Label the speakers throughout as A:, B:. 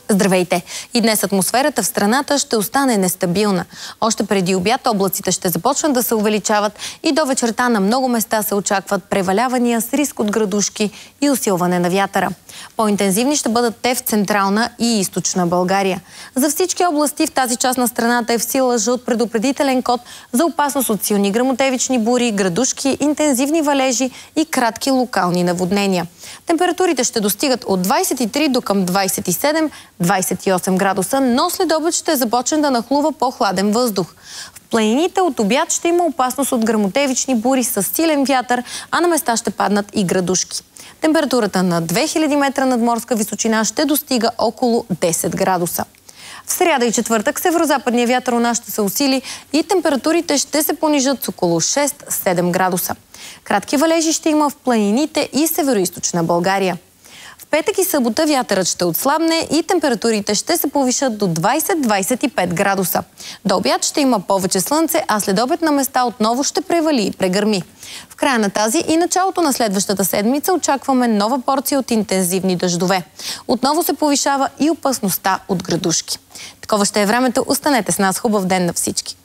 A: Здравейте! И днес атмосферата в страната ще остане нестабилна. Още преди обяд облаците ще започнат да се увеличават и до вечерта на много места се очакват превалявания с риск от градушки и усилване на вятъра. По-интензивни ще бъдат те в Централна и Източна България. За всички области в тази част на страната е в сила жълт предупредителен код за опасност от силни гръмотевични бури, градушки, интензивни валежи и кратки локални наводнения. Температурите ще достигат от 23 до към 27-28 градуса, но след обед ще започне да нахлува по-хладен въздух. В планините от обяд ще има опасност от гръмотевични бури с силен вятър, а на места ще паднат и градушки. Температурата на 2000 метра над морска височина ще достига около 10 градуса. В сряда и четвъртък северозападния вятър у нас ще се усили и температурите ще се понижат с около 6-7 градуса. Кратки валежи ще има в планините и североизточна България. В петък и събота вятърът ще отслабне и температурите ще се повишат до 20-25 градуса. До обяд ще има повече слънце, а след обед на места отново ще превали и прегърми. В края на тази и началото на следващата седмица очакваме нова порция от интензивни дъждове. Отново се повишава и опасността от градушки. Такова ще е времето. Останете с нас. Хубав ден на всички!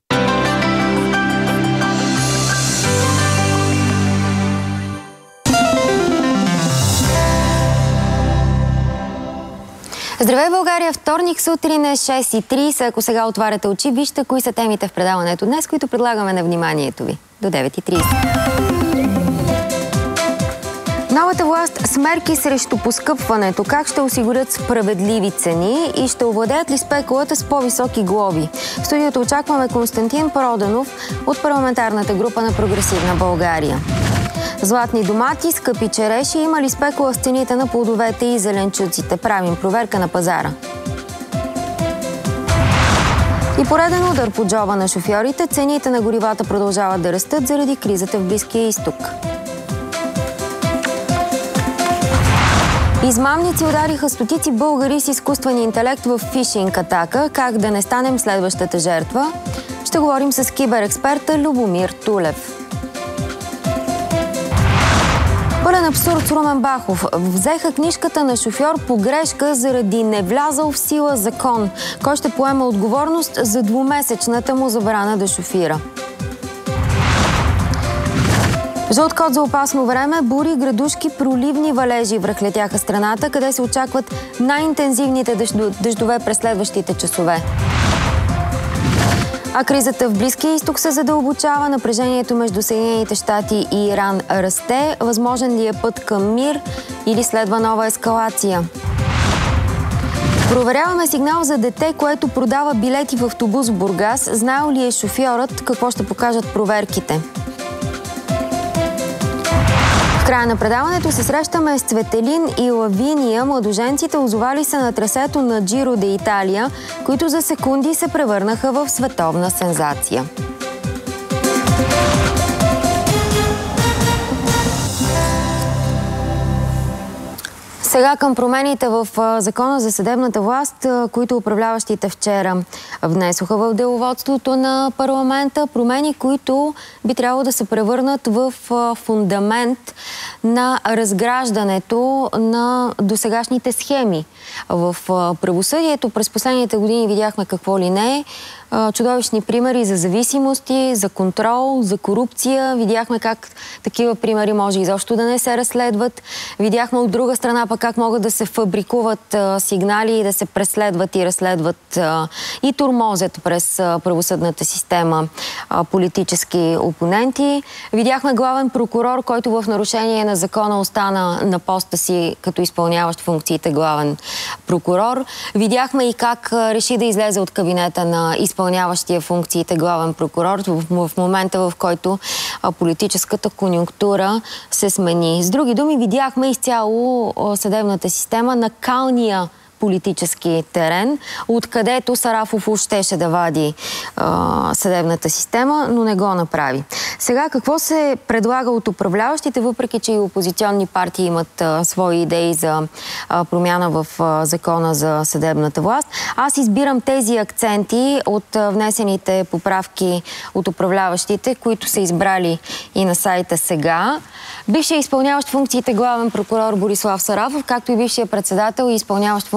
B: Здравей, България! Вторник сутрин е 6:30. Ако сега отваряте очи, вижте кои са темите в предаването днес, които предлагаме на вниманието ви. До 9:30. Новата власт с мерки срещу поскъпването. Как ще осигурят справедливи цени и ще овладеят ли спекулата с по-високи глоби? В студиото очакваме Константин Проданов от парламентарната група на Прогресивна България. Златни домати, скъпи череши, има ли спекула с цените на плодовете и зеленчуците? Правим проверка на пазара. И пореден удар по джоба на шофьорите. Цените на горивата продължават да растат заради кризата в Близкия изток. Измамници удариха стотици българи с изкуствен интелект в фишинг атака. Как да не станем следващата жертва? Ще говорим с киберексперта Любомир Тулев. Пълен абсурд с Румен Бахов. Взеха книжката на шофьор по грешка заради невлязъл в сила закон. Кой ще поема отговорност за двумесечната му забрана да шофира? Жълт код за опасно време, бури, градушки, проливни валежи връхлетяха страната, къде се очакват най-интензивните дъждове през следващите часове. А кризата в Близкия изток се задълбочава, напрежението между Съединените щати и Иран расте. Възможен ли е път към мир или следва нова ескалация? Проверяваме сигнал за дете, което продава билети в автобус в Бургас. Знаел ли е шофьорът какво ще покажат проверките? В края на предаването се срещаме с Цветелин и Лавиния. Младоженците озовали се на трасето на Джиро де Италия, които за секунди се превърнаха в световна сензация. Сега към промените в Закона за съдебната власт, които управляващите вчера внесоха в деловодството на парламента. Промени, които би трябвало да се превърнат в фундамент на разграждането на досегашните схеми в правосъдието. През последните години видяхме какво ли не е. Чудовищни примери за зависимости, за контрол, за корупция. Видяхме как такива примери може изобщо да не се разследват. Видяхме от друга страна пък как могат да се фабрикуват сигнали и да се преследват и разследват и тормозят през правосъдната система политически опоненти. Видяхме главен прокурор, който в нарушение на закона остана на поста си като изпълняващ функциите главен прокурор. Видяхме и как реши да излезе от кабинета на изпълняващия функциите главен прокурор в момента, в който политическата конюнктура се смени. С други думи, видяхме изцяло съдебната система на калния политически терен, откъдето Сарафов щеше да вади съдебната система, но не го направи. Сега какво се предлага от управляващите, въпреки че и опозиционни партии имат свои идеи за промяна в Закона за съдебната власт? Аз избирам тези акценти от внесените поправки от управляващите, които са избрали и на сайта сега. Бившият изпълняващ функциите главен прокурор Борислав Сарафов, както и бившият председател и изпълняващ функциите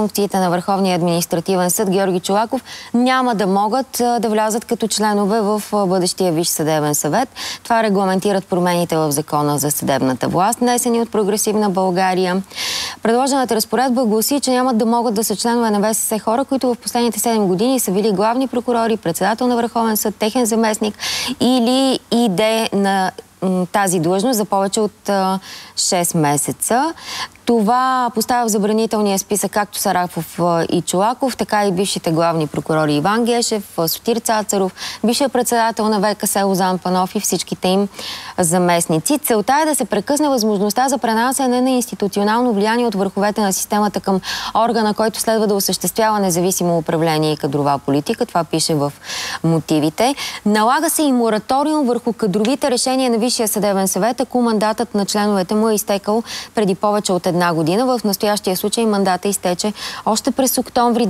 B: функциите на Върховния административен съд Георги Чолаков няма да могат да влязат като членове в бъдещия Висш съдебен съвет. Това регламентират промените в Закона за съдебната власт, внесени от Прогресивна България. Предложената разпоредба гласи, че няма да могат да са членове на ВСС хора, които в последните 7 години са били главни прокурори, председател на Върховен съд, техен заместник или иде на тази длъжност за повече от 6 месеца. Това поставя в забранителния списък както Сарафов и Чолаков, така и бившите главни прокурори Иван Гешев, Сотир Цацаров, бившия председател на ВКС Лозан Панов и всичките им заместници. Целта е да се прекъсне възможността за пренасяне на институционално влияние от върховете на системата към органа, който следва да осъществява независимо управление и кадрова политика. Това пише в мотивите. Налага се и мораториум върху кадровите решения на Висшия съдебен съвет, ако мандатът на членовете му е изтекал преди повече от една година. В настоящия случай мандата изтече още през октомври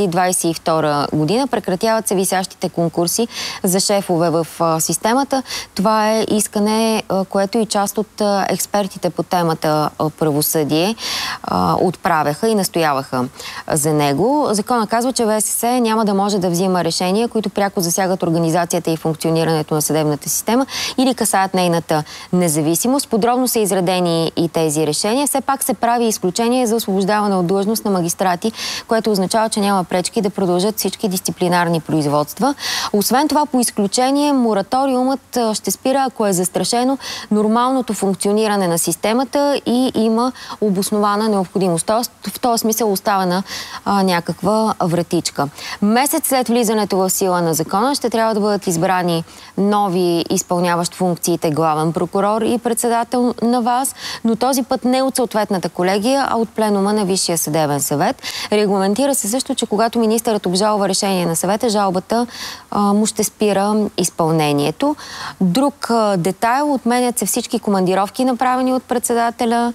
B: 2022 година. Прекратяват се висящите конкурси за шефове в системата. Това е искане, което и част от експертите по темата правосъдие отправяха и настояваха за него. Закона казва, че ВСС няма да може да взима решения, които пряко засягат организацията и функционирането на съдебната система или касаят нейната независимост. Подробно са изредени и тези решения. Все пак се прави изключение за освобождаване от длъжност на магистрати, което означава, че няма пречки да продължат всички дисциплинарни производства. Освен това, по изключение, мораториумът ще спира, ако е застрашено нормалното функциониране на системата и има обоснована необходимост. Тоест, в този смисъл оставена някаква вратичка. Месец след влизането в сила на закона ще трябва да бъдат избрани нови изпълняващ функциите главен прокурор и председател на ВАС, но този път не от съответната колегия, а от пленума на Висшия съдебен съвет. Регламентира се също, че когато министърът обжалва решение на съвета, жалбата му ще спира изпълнението. Друг детайл: отменят се всички командировки, направени от председателя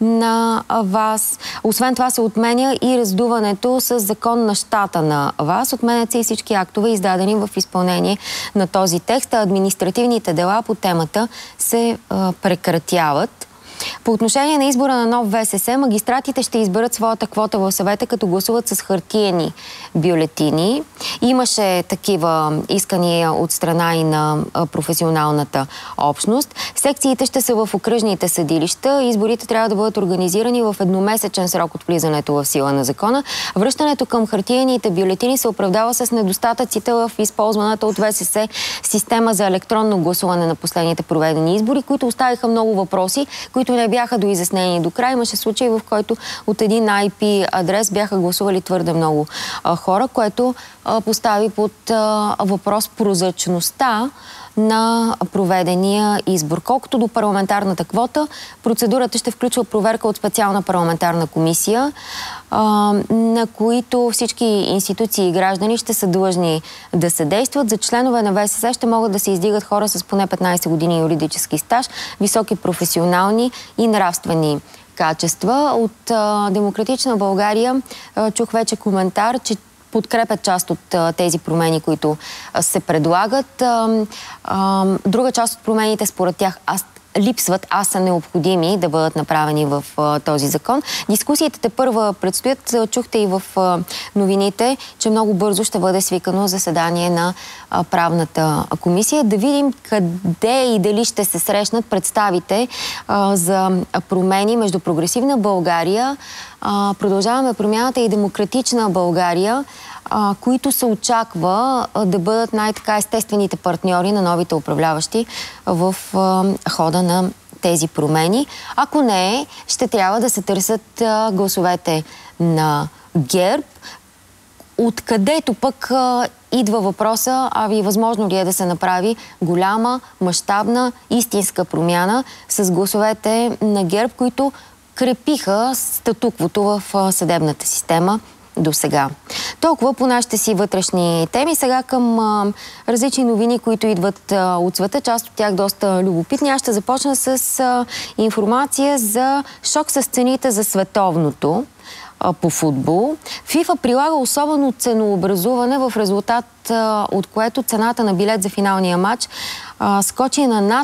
B: на ВАС. Освен това се отменя и раздуването с закон на щата на ВАС. Отменят се и всички актове, издадени в изпълнение на този текст. Административните дела по темата се прекратяват. По отношение на избора на нов ВСС, магистратите ще изберат своята квота в съвета, като гласуват с хартиени бюлетини. Имаше такива искания от страна и на професионалната общност. Секциите ще са в окръжните съдилища. Изборите трябва да бъдат организирани в едномесечен срок от влизането в сила на закона. Връщането към хартиените бюлетини се оправдава с недостатъците в използваната от ВСС система за електронно гласуване на последните проведени избори, които оставиха много въпроси, които не бяха доизяснени до край. Имаше случаи, в който от един IP адрес бяха гласували твърде много хора, което постави под въпрос прозрачността на проведения избор. Колкото до парламентарната квота, процедурата ще включва проверка от специална парламентарна комисия, на които всички институции и граждани ще са длъжни да съдействат. За членове на ВСС ще могат да се издигат хора с поне 15 години юридически стаж, високи професионални и нравствени качества. От Демократична България чух вече коментар, че подкрепят част от тези промени, които се предлагат. Друга част от промените според тях липсват, са необходими да бъдат направени в този закон. Дискусиите тепърва предстоят. Чухте и в новините, че много бързо ще бъде свикано заседание на правната комисия. Да видим къде и дали ще се срещнат представите за промени между Прогресивна България, Продължаваме промяната и Демократична България, които се очаква да бъдат най-така естествените партньори на новите управляващи в хода на тези промени. Ако не, ще трябва да се търсят гласовете на ГЕРБ, откъдето пък идва въпроса, възможно ли е да се направи голяма, мащабна, истинска промяна с гласовете на ГЕРБ, които крепиха статуквото в съдебната система до сега. Толкова по нашите си вътрешни теми. Сега към различни новини, които идват от света, част от тях доста любопитни. Аз ще започна с информация за шок с цените за световното по футбол. ФИФА прилага особено ценообразуване, в резултат от което цената на билет за финалния матч скочи на над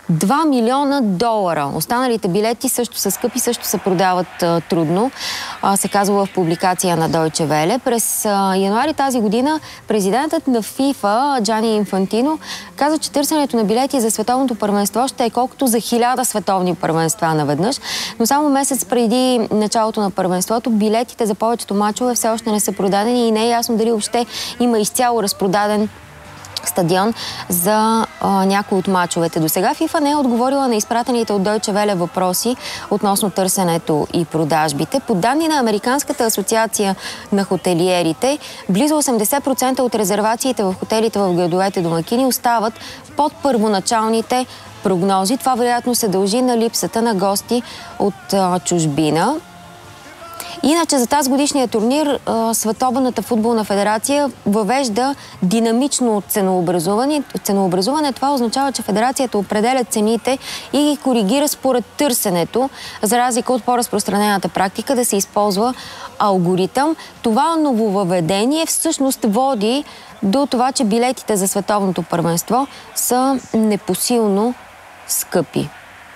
B: 2 милиона долара. Останалите билети също са скъпи, също се продават трудно, се казва в публикация на Deutsche Welle. През януари тази година президентът на FIFA, Джани Инфантино, каза, че търсенето на билети за световното първенство ще е колкото за 1000 световни първенства наведнъж. Но само месец преди началото на първенството, билетите за повечето мачове все още не са продадени и не е ясно дали въобще има изцяло разпродаден стадион за някои от мачовете. До сега FIFA не е отговорила на изпратените от Deutsche Welle въпроси относно търсенето и продажбите. По данни на Американската асоциация на хотелиерите, близо 80% от резервациите в хотелите в градовете домакини остават под първоначалните прогнози. Това вероятно се дължи на липсата на гости от чужбина. Иначе за тази годишния турнир Световната футболна федерация въвежда динамично ценообразуване. Това означава, че федерацията определя цените и ги коригира според търсенето, за разлика от по-разпространената практика да се използва алгоритъм. Това нововъведение всъщност води до това, че билетите за световното първенство са непосилно скъпи.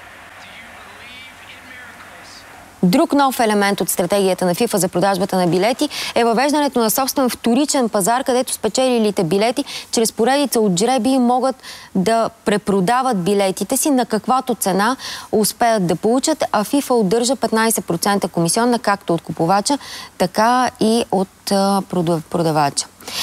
B: Друг нов елемент от стратегията на FIFA за продажбата на билети е въвеждането на собствен вторичен пазар, където спечелилите билети чрез поредица от жребии могат да препродават билетите си на каквато цена успеят да получат, а FIFA удържа 15% комисионна както от купувача, така и от продавача.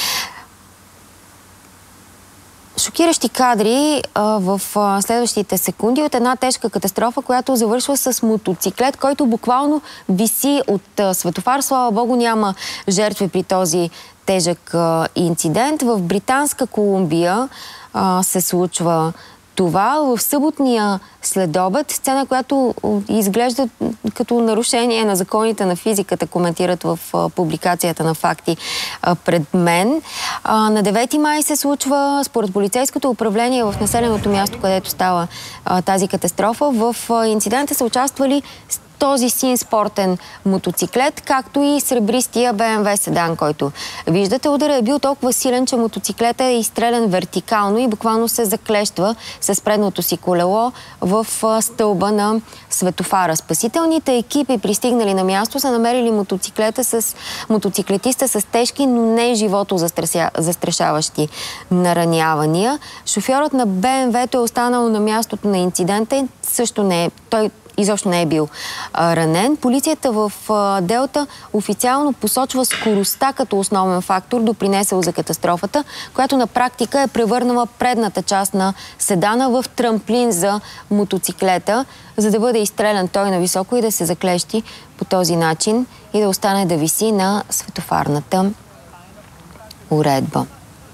B: Шокиращи кадри в следващите секунди от една тежка катастрофа, която завършва с мотоциклет, който буквално виси от светофар. Слава Богу, няма жертви при този тежък инцидент. В Британска Колумбия се случва това. В съботния следобед, сцена, която изглежда като нарушение на законите на физиката, коментират в публикацията на Факти пред мен. На 9 май се случва, според полицейското управление в населеното място, където става тази катастрофа. В инцидента са участвали този син спортен мотоциклет, както и сребристия BMW седан, който виждате. Ударът е бил толкова силен, че мотоциклетът е изстрелян вертикално и буквално се заклещва с предното си колело в стълба на светофара. Спасителните екипи, пристигнали на място, са намерили мотоциклетиста с тежки, но не живото застрашаващи наранявания. Шофьорът на BMW-то е останал на мястото на инцидента и също не е. Той изобщо не е бил ранен. Полицията в Делта официално посочва скоростта като основен фактор, допринесъл за катастрофата, която на практика е превърнала предната част на седана в трамплин за мотоциклета, за да бъде изстрелян той на високо и да се заклещи по този начин и да остане да виси на светофарната уредба.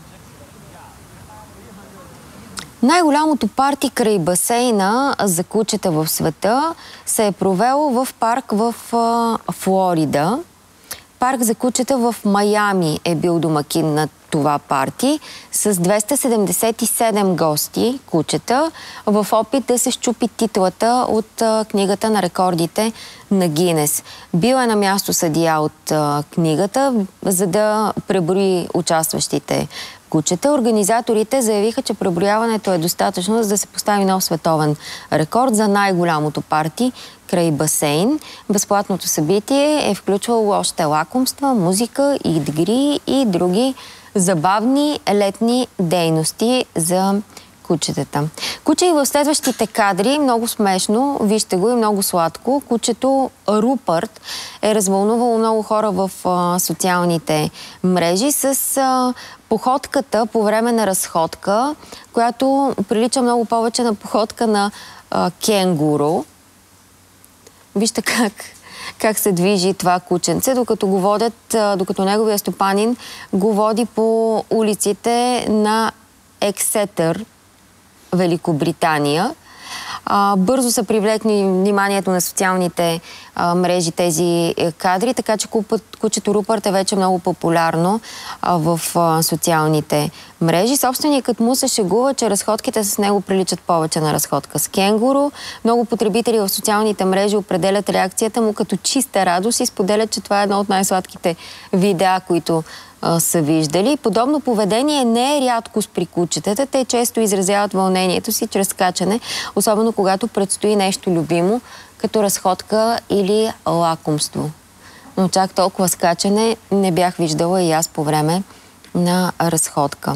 B: Най-голямото парти край басейна за кучета в света се е провело в парк в Флорида. Парк за кучета в Майами е бил домакин на това парти с 277 гости, кучета, в опит да се счупи титлата от книгата на рекордите на Гинес. Бил е на място съдия от книгата, за да преброи участващите кучета. Организаторите заявиха, че преброяването е достатъчно, за да се постави нов световен рекорд за най-голямото парти край басейн. Безплатното събитие е включвало още лакомства, музика, игри и други забавни летни дейности за кучетата. Куче и в следващите кадри, много смешно, вижте го и много сладко. Кучето Рупърт е развълнувало много хора в социалните мрежи с походката по време на разходка, която прилича много повече на походка на кенгуру. Вижте как се движи това кученце, докато неговия стопанин го води по улиците на Ексетър, Великобритания. Бързо са привлекли вниманието на социалните мрежи тези кадри, така че кучето Рупърт е вече много популярно в социалните мрежи. Собственикът му се шегува, че разходките с него приличат повече на разходка с кенгуру. Много потребители в социалните мрежи определят реакцията му като чиста радост и споделят, че това е едно от най-сладките видеа, които са виждали. Подобно поведение не е рядкост при кучетата. Те често изразяват вълнението си чрез скачане, особено когато предстои нещо любимо, като разходка или лакомство. Но чак толкова скачане не бях виждала и аз по време на разходка.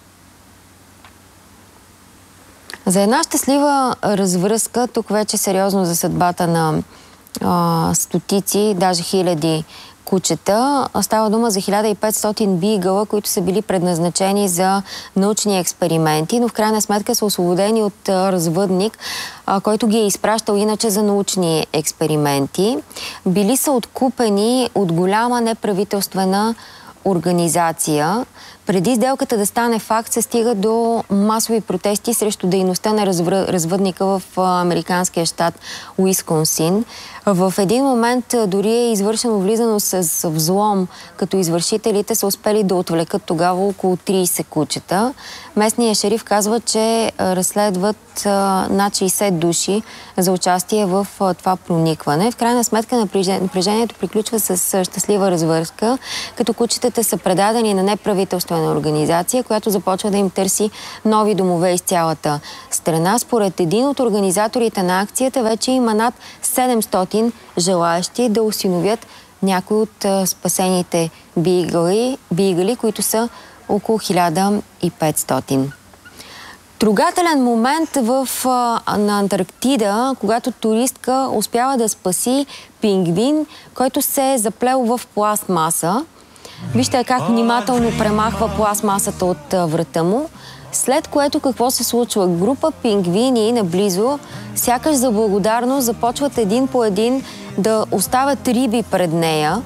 B: За една щастлива развръзка, тук вече сериозно за съдбата на стотици, даже хиляди кучета, става дума за 1500 бигъла, които са били предназначени за научни експерименти, но в крайна сметка са освободени от развъдник, който ги е изпращал иначе за научни експерименти. Били са откупени от голяма неправителствена организация. Преди сделката да стане факт, се стига до масови протести срещу дейността на развъдника в американския щат Уисконсин. В един момент дори е извършено влизано с взлом, като извършителите са успели да отвлекат тогава около 30 кучета. Местният шериф казва, че разследват над 60 души за участие в това проникване. В крайна сметка напрежението приключва с щастлива развръзка, като кучетата са предадени на неправителствена организация, която започва да им търси нови домове из цялата страна. Според един от организаторите на акцията вече има над 700 желаящи да осиновят някои от спасените бигъли, които са около 1500. Трогателен момент на Антарктида, когато туристка успява да спаси пингвин, който се е заплел в пластмаса. Вижте как внимателно премахва пластмасата от врата му. След което какво се случва? Група пингвини наблизо, сякаш за благодарност, започват един по един да оставят риби пред нея.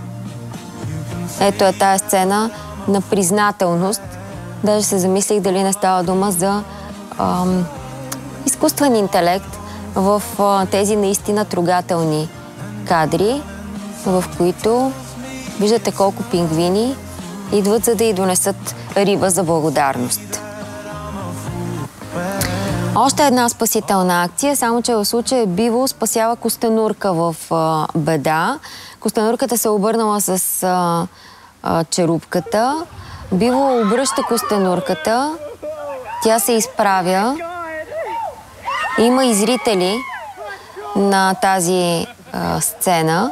B: Ето е тая сцена на признателност. Даже се замислих дали не става дума за изкуствен интелект в тези наистина трогателни кадри, в които виждате колко пингвини идват, за да й донесат риба за благодарност. Още една спасителна акция, само че в случая Биво спасява костенурка в беда. Костенурката се обърнала с черупката. Биво обръща костенурката. Тя се изправя. Има и зрители на тази сцена.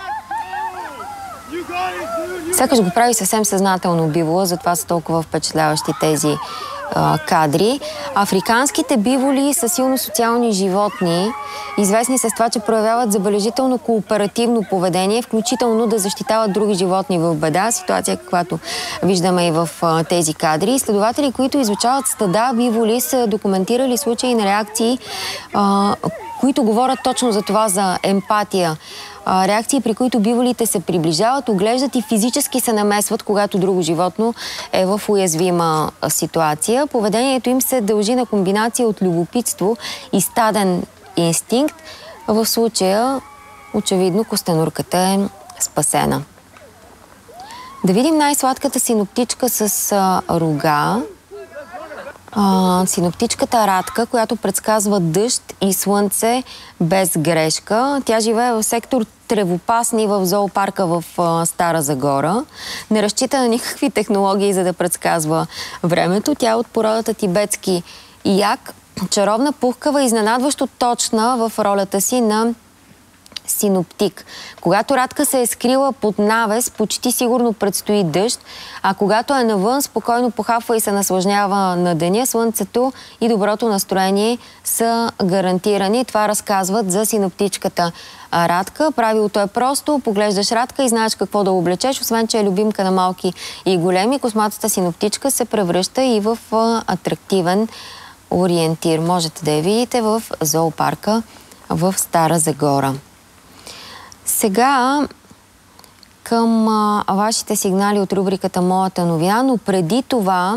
B: Сякаш го прави съвсем съзнателно Биво, затова са толкова впечатляващи тези кадри. Африканските биволи са силно социални животни, известни с това, че проявяват забележително кооперативно поведение, включително да защитават други животни в беда, ситуация, каквато виждаме и в тези кадри. Изследователи, които изучават стада биволи, са документирали случаи на реакции, които говорят точно за това, за емпатия. Реакции, при които биволите се приближават, оглеждат и физически се намесват, когато друго животно е в уязвима ситуация. Поведението им се дължи на комбинация от любопитство и стаден инстинкт. В случая, очевидно, костенурката е спасена. Да видим най-сладката синоптичка с рога. Синоптичката Радка, която предсказва дъжд и слънце без грешка. Тя живее в сектор Тревопасни в зоопарка в Стара Загора. Не разчита на никакви технологии, за да предсказва времето. Тя е от породата тибетски як, чаровна, пухкава, изненадващо точна в ролята си на синоптик. Когато Радка се е скрила под навес, почти сигурно предстои дъжд, а когато е навън, спокойно похапва и се наслажнява на деня, слънцето и доброто настроение са гарантирани. Това разказват за синоптичката Радка. Правилото е просто. Поглеждаш Радка и знаеш какво да облечеш. Освен, че е любимка на малки и големи, косматата синоптичка се превръща и в атрактивен ориентир. Можете да я видите в зоопарка в Стара Загора. Сега към вашите сигнали от рубриката Моята новина, но преди това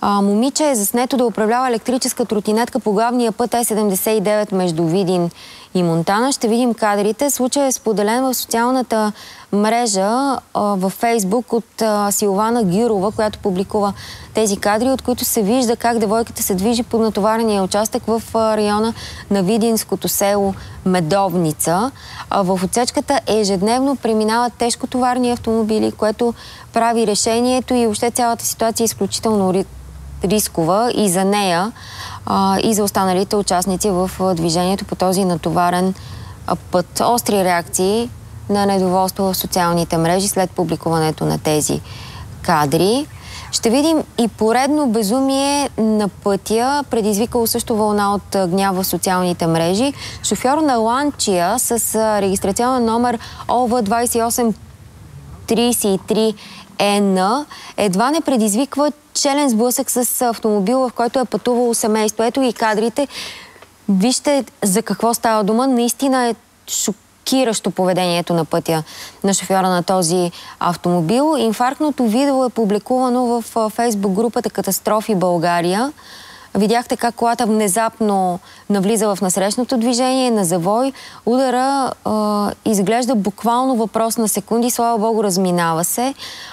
B: момиче е заснето да управлява електрическа тротинетка по главния път Е79 между Видин и Монтана. Ще видим кадрите. Случай е споделен в социалната мрежа във Фейсбук от Силвана Гюрова, която публикува тези кадри, от които се вижда как девойката се движи по натоварения участък в района на видинското село Медовница. В отсечката ежедневно преминават тежкотоварни автомобили, което прави решението и въобще цялата ситуация е изключително рискова и за нея, и за останалите участници в движението по този натоварен път. Остри реакции на недоволство в социалните мрежи след публикуването на тези кадри. Ще видим и поредно безумие на пътя, предизвикало също вълна от гняв в социалните мрежи. Шофьор на Ланчия с регистрационен номер ОВ2833Н едва не предизвиква челен сблъсък с автомобил, в който е пътувало семейство. Ето и кадрите. Вижте за какво става дума. Наистина е шокиращо поведението на пътя на шофьора на този автомобил. Инфарктното видео е публикувано в Фейсбук групата Катастрофи България. Видяхте как колата внезапно навлиза в насрещното движение на завой. Удара изглежда буквално въпрос на секунди. Слава Богу, разминава се.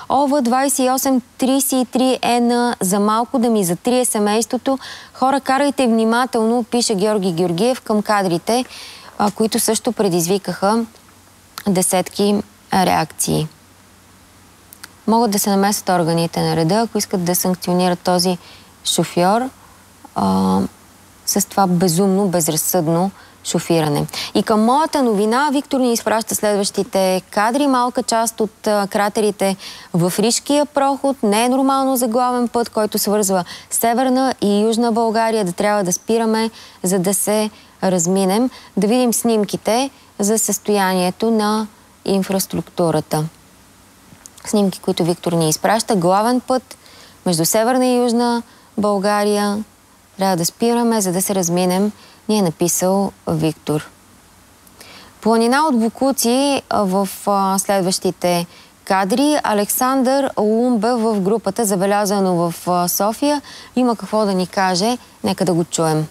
B: ОВ2833Н за малко да ми затрие семейството. Хора, карайте внимателно, пише Георги Георгиев към кадрите, които също предизвикаха десетки реакции. Могат да се намесят органите на реда, ако искат да санкционират този шофьор с това безумно, безразсъдно шофиране. И към моята новина Виктор ни изпраща следващите кадри. Малка част от кратерите в Ришкия проход. Не е нормално за главен път, който свързва Северна и Южна България, да трябва да спираме, за да се разминем. Да видим снимките за състоянието на инфраструктурата. Снимки, които Виктор ни изпраща. Главен път между Северна и Южна България. Трябва да спираме, за да се разминем, ни е написал Виктор. Планина от боклуци в следващите кадри. Александър Лумбе в групата Забелязано в София има какво да ни каже. Нека да го чуем.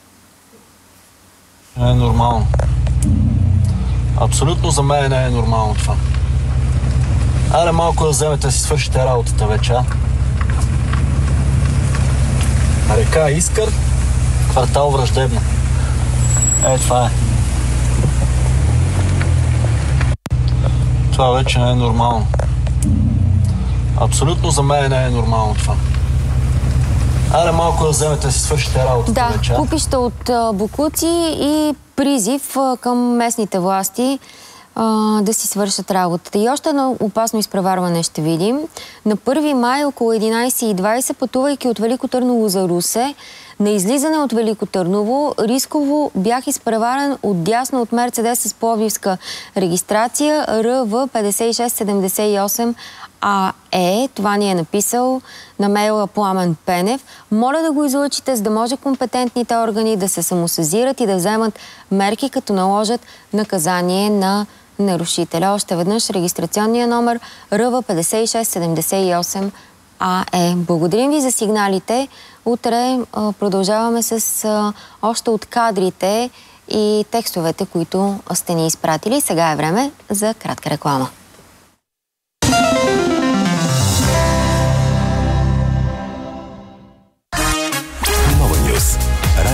C: Не е нормално. Абсолютно за мен не е нормално това. Аре малко да вземете да си свършите работата вече, а? Река Искър, квартал Враждебна. Това е. Това вече не е нормално. Абсолютно за мен не е нормално това. Аре малко да вземете да си свършите работата вече.
B: Да, купища от боклуци и призив към местните власти да си свършат работата. И още едно опасно изпреварване ще видим. На 1 май около 11:20, пътувайки от Велико Търново за Русе, на излизане от Велико Търново, рисково бях изпреварен отдясно от Мерцедес с пловдивска регистрация РВ 5678 АЕ. Това ни е написал на мейла Пламен Пенев. Моля да го излъчите, за да може компетентните органи да се самосезират и да вземат мерки, като наложат наказание на нарушителя. Още веднъж регистрационния номер РВ 5678 АЕ. Благодарим ви за сигналите. Утре продължаваме с още от кадрите и текстовете, които сте ни изпратили. Сега е време за кратка реклама.